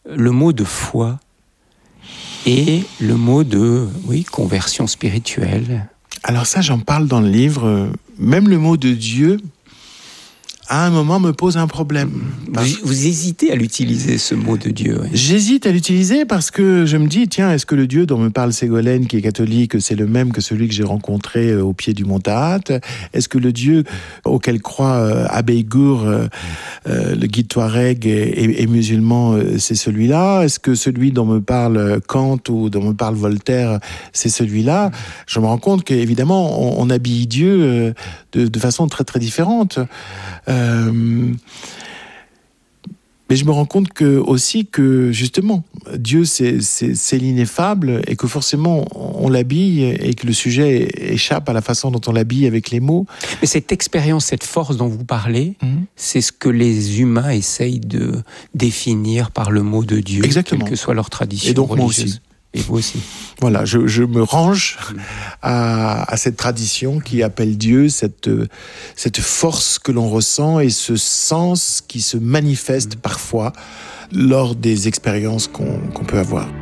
le mot de foi et le mot de conversion spirituelle. Alors ça, j'en parle dans le livre. Même le mot de Dieu, à un moment, me pose un problème. Vous hésitez à l'utiliser, ce mot de Dieu. Oui. J'hésite à l'utiliser parce que je me dis, tiens, est-ce que le Dieu dont me parle Ségolène, qui est catholique, c'est le même que celui que j'ai rencontré au pied du Mont Tahat? Est-ce que le Dieu auquel croit Abbé Gour, le guide Touareg et musulman, c'est celui-là? Est-ce que celui dont me parle Kant ou dont me parle Voltaire, c'est celui-là? Je me rends compte qu'évidemment, on habille Dieu de façon très très différente. Mais je me rends compte aussi que justement, Dieu c'est l'ineffable et que forcément on l'habille et que le sujet échappe à la façon dont on l'habille avec les mots. Mais cette expérience, cette force dont vous parlez, c'est ce que les humains essayent de définir par le mot de Dieu, exactement, quelle que soit leur tradition et donc religieuse. Moi aussi. Et vous aussi. Voilà, je me range à cette tradition qui appelle Dieu, cette force que l'on ressent et ce sens qui se manifeste parfois lors des expériences qu'on peut avoir.